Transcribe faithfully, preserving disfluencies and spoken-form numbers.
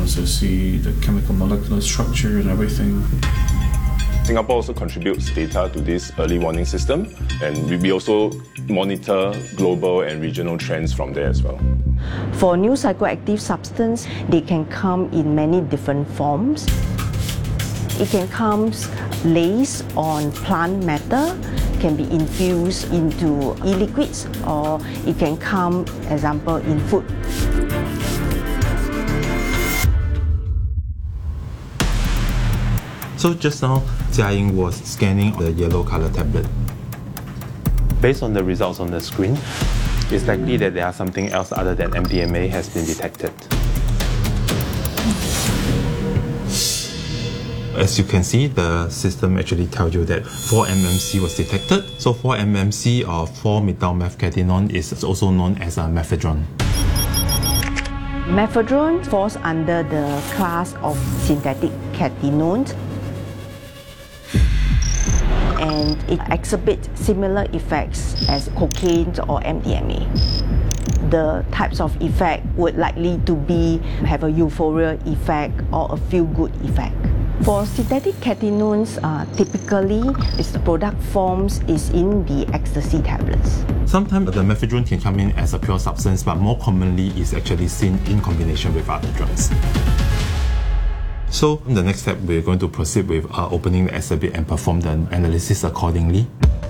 wants to see the chemical molecular structure and everything. Singapore also contributes data to this early warning system, and we also monitor global and regional trends from there as well. For new psychoactive substance, they can come in many different forms. It can come laced on plant matter, can be infused into e-liquids, or it can come, example, in food. So just now, Jia Ying was scanning the yellow color tablet. Based on the results on the screen, it's likely that there are something else other than M D M A has been detected. As you can see, the system actually tells you that four M M C was detected. So four M M C or four methyl methcatinone is also known as a mephedrone. Mephedrone falls under the class of synthetic catenones, and it exhibits similar effects as cocaine or M D M A. The types of effect would likely to be have a euphoria effect or a feel-good effect. For synthetic catenones, uh, typically its product forms is in the ecstasy tablets. Sometimes the mephedrone can come in as a pure substance, but more commonly is actually seen in combination with other drugs. So the next step, we're going to proceed with uh, opening the exhibit and perform the analysis accordingly.